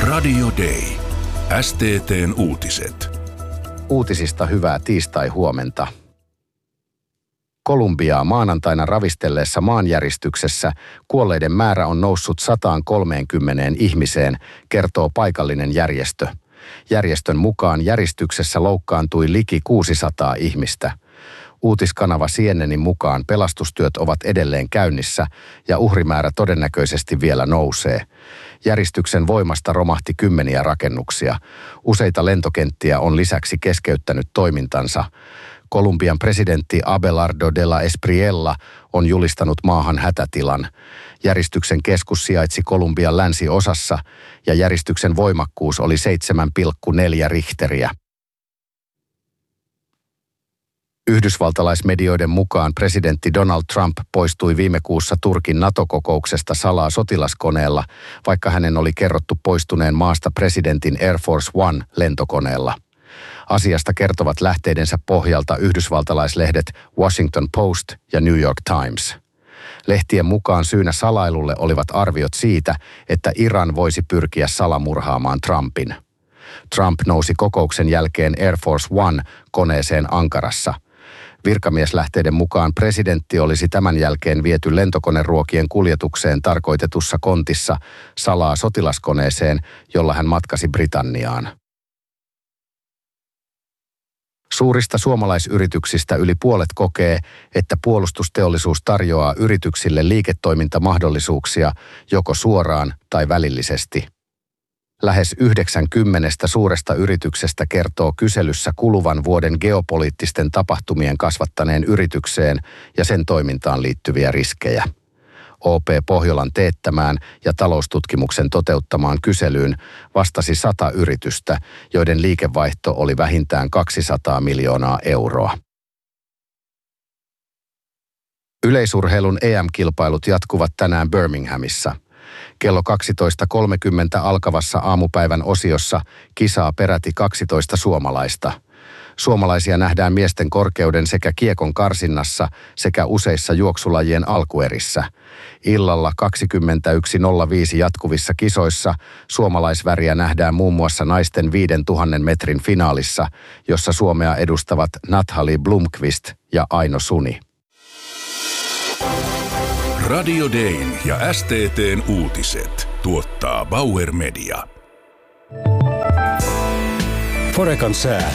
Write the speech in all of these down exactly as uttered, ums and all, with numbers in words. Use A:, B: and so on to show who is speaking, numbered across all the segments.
A: Radio Day. S T T:n uutiset.
B: Uutisista hyvää tiistai-huomenta. Kolumbiaa maanantaina ravistelleessa maanjäristyksessä kuolleiden määrä on noussut sata kolmekymmentä ihmiseen, kertoo paikallinen järjestö. Järjestön mukaan järistyksessä loukkaantui liki kuusisataa ihmistä. Uutiskanava C N N:n mukaan pelastustyöt ovat edelleen käynnissä ja uhrimäärä todennäköisesti vielä nousee. Järistyksen voimasta romahti kymmeniä rakennuksia. Useita lentokenttiä on lisäksi keskeyttänyt toimintansa. Kolumbian presidentti Abelardo de la Espriella on julistanut maahan hätätilan. Järistyksen keskus sijaitsi Kolumbian länsiosassa ja järistyksen voimakkuus oli seitsemän pilkku neljä richteriä. Yhdysvaltalaismedioiden mukaan presidentti Donald Trump poistui viime kuussa Turkin NATO-kokouksesta salaa sotilaskoneella, vaikka hänen oli kerrottu poistuneen maasta presidentin Air Force One lentokoneella. Asiasta kertovat lähteidensä pohjalta yhdysvaltalaislehdet Washington Post ja New York Times. Lehtien mukaan syynä salailulle olivat arviot siitä, että Iran voisi pyrkiä salamurhaamaan Trumpin. Trump nousi kokouksen jälkeen Air Force One koneeseen Ankarassa. Virkamieslähteiden mukaan presidentti olisi tämän jälkeen viety lentokoneruokien kuljetukseen tarkoitetussa kontissa salaa sotilaskoneeseen, jolla hän matkasi Britanniaan. Suurista suomalaisyrityksistä yli puolet kokee, että puolustusteollisuus tarjoaa yrityksille liiketoimintamahdollisuuksia joko suoraan tai välillisesti. Lähes yhdeksänkymmentä suuresta yrityksestä kertoo kyselyssä kuluvan vuoden geopoliittisten tapahtumien kasvattaneen yritykseen ja sen toimintaan liittyviä riskejä. O P Pohjolan teettämään ja taloustutkimuksen toteuttamaan kyselyyn vastasi sata yritystä, joiden liikevaihto oli vähintään kaksisataa miljoonaa euroa. Yleisurheilun E M-kilpailut jatkuvat tänään Birminghamissa. Kello kaksitoista kolmekymmentä alkavassa aamupäivän osiossa kisaa peräti kaksitoista suomalaista. Suomalaisia nähdään miesten korkeuden sekä kiekon karsinnassa sekä useissa juoksulajien alkuerissä. Illalla kaksikymmentäyksi nolla viisi jatkuvissa kisoissa suomalaisväriä nähdään muun muassa naisten viidentuhannen metrin finaalissa, jossa Suomea edustavat Nathali Blomqvist ja Aino Suni.
A: Radio Dayn ja S T T:n uutiset tuottaa Bauer Media.
C: Forecan sää.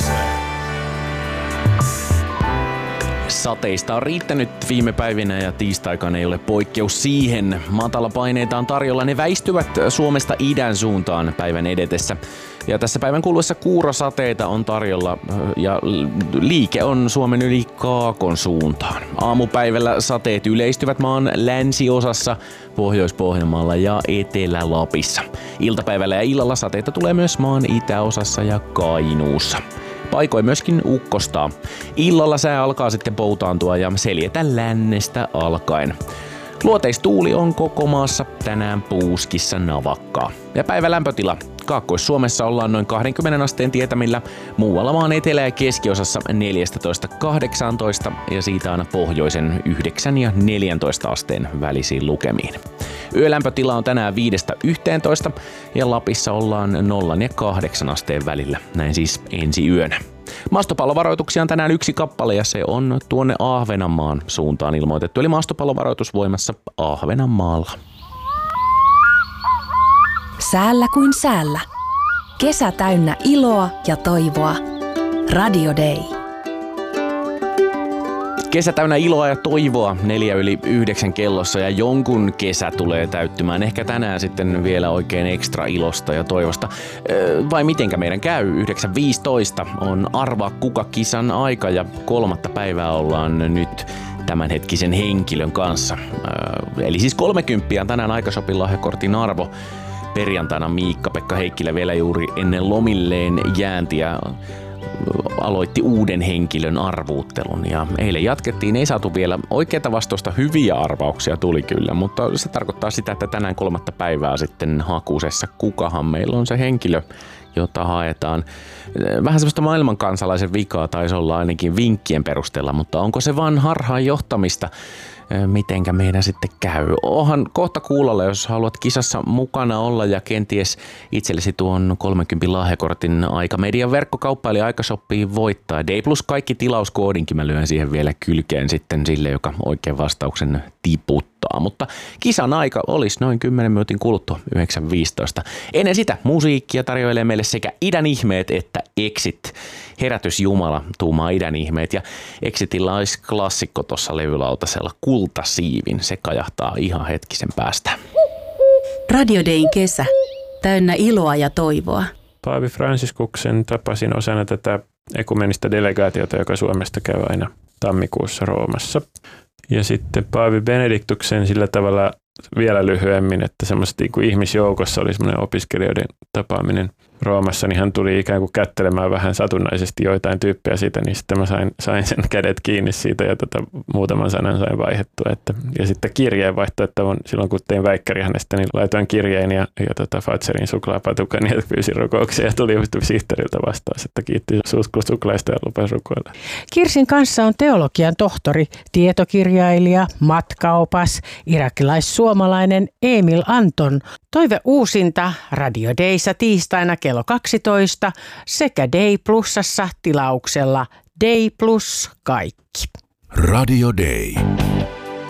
D: Sateista on riittänyt viime päivinä ja tiistaikaan ei ole poikkeus siihen. Matalapaineita on tarjolla, ne väistyvät Suomesta idän suuntaan päivän edetessä. Ja tässä päivän kuluessa kuurosateita on tarjolla ja liike on Suomen yli kaakon suuntaan. Aamupäivällä sateet yleistyvät maan länsiosassa, Pohjois-Pohjanmaalla ja Etelä-Lapissa. Iltapäivällä ja illalla sateita tulee myös maan itäosassa ja Kainuussa. Paikoin myöskin ukkostaa. Illalla sää alkaa sitten poutaantua ja seljetä lännestä alkaen. Luoteistuuli on koko maassa tänään puuskissa navakkaa. Ja päivä lämpötila. Kaakkois-Suomessa ollaan noin kaksikymmentä asteen tietämillä, muualla maan etelä- ja keskiosassa neljätoista kahdeksantoista ja siitä aina pohjoisen yhdeksän ja neljäntoista asteen välisiin lukemiin. Yölämpötila on tänään viidestä yhteentoista ja Lapissa ollaan nolla ja kahdeksan asteen välillä, näin siis ensi yönä. Maastopallovaroituksia on tänään yksi kappale ja se on tuonne Ahvenanmaan suuntaan ilmoitettu, eli maastopallovaroitus voimassa Ahvenanmaalla.
E: Säällä kuin säällä. Kesä täynnä iloa ja toivoa. Radio Day.
D: Kesä täynnä iloa ja toivoa neljä yli yhdeksän kellossa ja jonkun kesä tulee täyttymään. Ehkä tänään sitten vielä oikein ekstra ilosta ja toivosta. Vai mitenkä meidän käy? yhdeksän viisitoista on Arvaa kuka -kisan aika ja kolmatta päivää ollaan nyt tämänhetkisen henkilön kanssa. Eli siis kolmekymppiä on tänään aikashopin-lahjakortin arvo. Perjantaina Miikka-Pekka Heikkilä vielä juuri ennen lomilleen jäänti ja aloitti uuden henkilön arvuuttelun. Ja eilen jatkettiin, ei saatu vielä oikeita vastausta, hyviä arvauksia tuli kyllä, mutta se tarkoittaa sitä, että tänään kolmatta päivää sitten hakusessa kukahan meillä on se henkilö, jota haetaan. Vähän semmoista maailmankansalaisen vikaa taisi olla ainakin vinkkien perusteella, mutta onko se vaan harhaan johtamista? mitenkä meidän sitten käy. Ohan kohta kuulolla, jos haluat kisassa mukana olla ja kenties itsellesi tuon kolmenkymmenen lahjakortin Aika Median verkkokauppa eli Aikashoppiin voittaa. D plus kaikki tilauskoodinkin mä lyön siihen vielä kylkeen sitten sille, joka oikein vastauksen tiputtaa. Mutta kisan aika olisi noin kymmenen minuutin kuluttua yhdeksän viisitoista. Ennen sitä musiikkia tarjoilee meille sekä Idän ihmeet että Exit. Herätys Jumala tuumaa Idän ihmeet ja Exitillä olisi klassikko tuossa levylautasella Kultasiivin. Se kajahtaa ihan hetkisen päästä.
E: Radio Dayn kesä. Täynnä iloa ja toivoa.
F: Paavi Franciscuksen tapasin osana tätä ekumenista delegaatiota, joka Suomesta käy aina tammikuussa Roomassa. Ja sitten Paavi Benediktuksen sillä tavalla vielä lyhyemmin, että semmoista niin kuin ihmisjoukossa oli semmoinen opiskelijoiden tapaaminen Roomassa, niin hän tuli ikään kuin kättelemään vähän satunnaisesti joitain tyyppejä siitä, niin sitten mä sain, sain sen kädet kiinni siitä ja tota, muutaman sanan sain vaihdettua. Että, ja sitten kirjeenvaihto, että on, silloin kun tein väikkäri hänestä, niin laitoin kirjeen ja, ja tota Fatserin suklaapatukan ja pyysin rukouksia ja tuli sihteeriltä vastaus, että kiitti suklaista ja lupasi rukoilla.
G: Kirsin kanssa on teologian tohtori, tietokirjailija, matkaopas, irakilais-suomalainen Emil Anton. Toive uusinta Radio Dayssa tiistaina kello kaksitoista sekä Day Plusassa tilauksella Day Plus kaikki.
A: Radio Day.